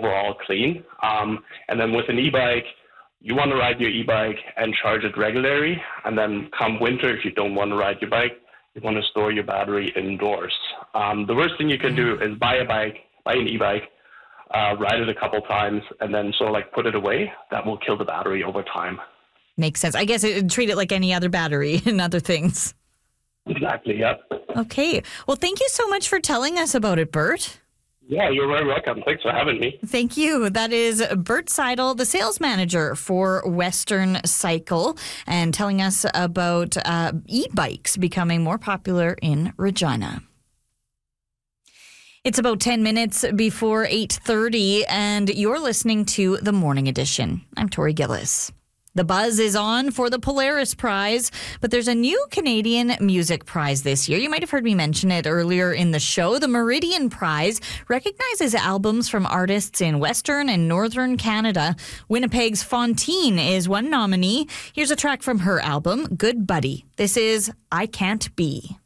overall clean. And then with an e-bike, you want to ride your e-bike and charge it regularly. And then come winter, if you don't want to ride your bike, you want to store your battery indoors. The worst thing you can do is buy an e-bike, ride it a couple times, and then sort of like put it away. That will kill the battery over time. Makes sense. I guess treat it like any other battery and other things. Exactly, yep. Okay. Well, thank you so much for telling us about it, Bert. Yeah, you're very welcome. Thanks for having me. Thank you. That is Bert Seidel, the sales manager for Western Cycle, and telling us about e-bikes becoming more popular in Regina. It's about 10 minutes before 8:30, and you're listening to The Morning Edition. I'm Tori Gillis. The buzz is on for the Polaris Prize, but there's a new Canadian Music Prize this year. You might have heard me mention it earlier in the show. The Meridian Prize recognizes albums from artists in Western and Northern Canada. Winnipeg's Fontaine is one nominee. Here's a track from her album, Good Buddy. This is I Can't Be.